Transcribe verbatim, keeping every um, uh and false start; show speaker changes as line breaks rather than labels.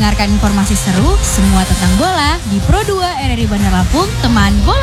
mendengarkan informasi seru semua tentang bola di Pro dua R R I Bandar Lampung, teman bola.